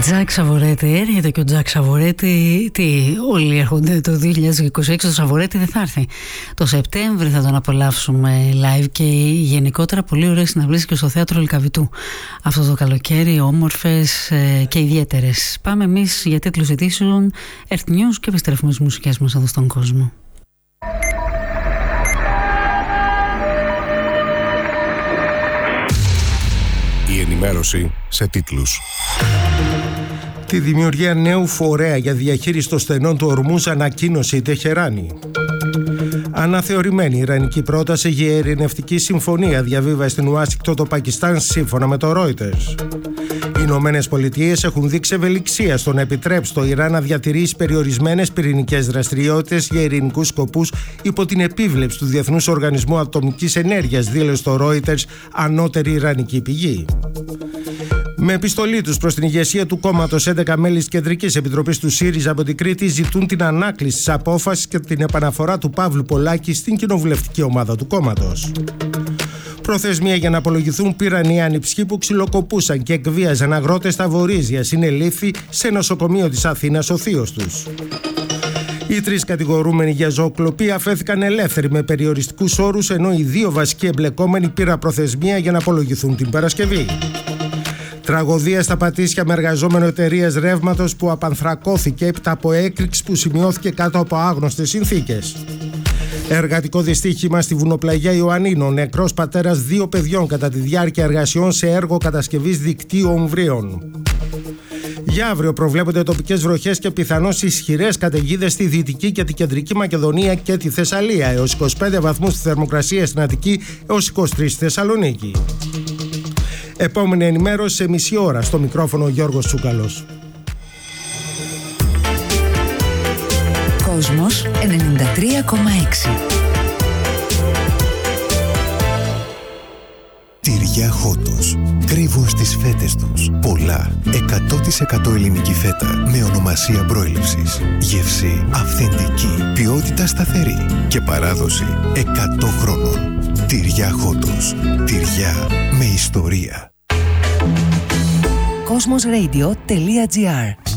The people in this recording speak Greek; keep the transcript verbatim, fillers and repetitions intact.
Τζακ Σαβορέτη, έρχεται και ο Τζακ Σαβορέτη. Τι, όλοι έρχονται το δύο χιλιάδες είκοσι έξι. Το Σαβορέτη δεν θα έρθει. Το Σεπτέμβρη θα τον απολαύσουμε live και γενικότερα πολύ ωραίες συναυλίες και στο θέατρο Λυκαβητού αυτό το καλοκαίρι, όμορφες ε, και ιδιαίτερες. Πάμε εμείς για τίτλους ειδήσεων, Earth News και επιστρέφουμε στις μουσικές μας εδώ στον κόσμο. Η ενημέρωση σε τίτλους. Τη δημιουργία νέου φορέα για διαχείριση των στενών του Ορμούζ ανακοίνωσε η Τεχεράνη. Αναθεωρημένη ιρανική πρόταση για ειρηνευτική συμφωνία διαβίβασε στην Ουάσιγκτον το Πακιστάν σύμφωνα με το Reuters. Οι Ηνωμένες Πολιτείες έχουν δείξει ευελιξία στο να επιτρέψει το Ιράν να διατηρήσει περιορισμένες πυρηνικές δραστηριότητες για ειρηνικούς σκοπούς υπό την επίβλεψη του Διεθνούς Οργανισμού Ατομικής Ενέργειας, δήλωσε το Reuters ανώτερη ιρανική πηγή. Με επιστολή τους προς την ηγεσία του κόμματος, έντεκα μέλη της Κεντρικής Επιτροπής του ΣΥΡΙΖΑ από την Κρήτη ζητούν την ανάκληση της απόφασης και την επαναφορά του Παύλου Πολάκη στην κοινοβουλευτική ομάδα του κόμματος. Προθεσμία για να απολογηθούν πήραν οι άνυψοι που ξυλοκοπούσαν και εκβίαζαν αγρότες στα Βορίζια, συνελήφθη σε νοσοκομείο της Αθήνας ο θείος τους. Οι τρεις κατηγορούμενοι για ζωοκλοπή αφέθηκαν ελεύθεροι με περιοριστικούς όρους, ενώ οι δύο βασικοί εμπλεκόμενοι πήραν προθεσμία για να απολογηθούν την Παρασκευή. Τραγωδία στα Πατήσια με εργαζόμενο εταιρείας ρεύματος που απανθρακώθηκε έπειτα από έκρηξη που σημειώθηκε κάτω από άγνωστες συνθήκες. Εργατικό δυστύχημα στη βουνοπλαγιά Ιωαννίνων, νεκρός πατέρας δύο παιδιών κατά τη διάρκεια εργασιών σε έργο κατασκευής δικτύου ομβρίων. Για αύριο προβλέπονται τοπικές βροχές και πιθανώς ισχυρές καταιγίδες στη Δυτική και την Κεντρική Μακεδονία και τη Θεσσαλία, έως είκοσι πέντε βαθμούς στη θερμοκρασία στην Αττική, έως είκοσι τρεις στη Θεσσαλονίκη. Επόμενη ενημέρωση σε μισή ώρα. Στο μικρόφωνο ο Γιώργος Τσούκαλος. Κόσμος ενενήντα τρία κόμμα έξι. Τυριά Χότος. Κρύβουν στις φέτες τους πολλά. εκατό τοις εκατό ελληνική φέτα με ονομασία προέλευσης. Γεύση αυθεντική. Ποιότητα σταθερή. Και παράδοση εκατό χρόνων. Τυριά Χότος. Τυριά με ιστορία. κοσμος ρέιντιο τελεία τζι άρ